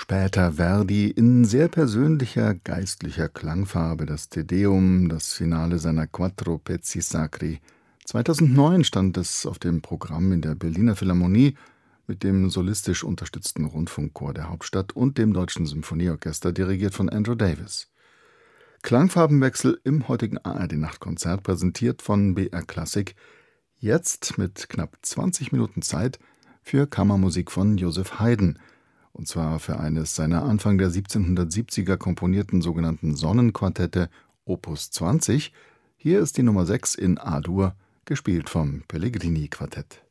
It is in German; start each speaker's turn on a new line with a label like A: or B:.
A: später Verdi in sehr persönlicher geistlicher Klangfarbe das Te Deum, das Finale seiner Quattro Pezzi Sacri. 2009 stand es auf dem Programm in der Berliner Philharmonie mit dem solistisch unterstützten Rundfunkchor der Hauptstadt und dem Deutschen Symphonieorchester, dirigiert von Andrew Davis. Klangfarbenwechsel im heutigen ARD-Nachtkonzert, präsentiert von BR Klassik, jetzt mit knapp 20 Minuten Zeit für Kammermusik von Joseph Haydn, und zwar für eines seiner Anfang der 1770er komponierten sogenannten Sonnenquartette Opus 20. Hier ist die Nummer 6 in A-Dur, gespielt vom Pellegrini-Quartett.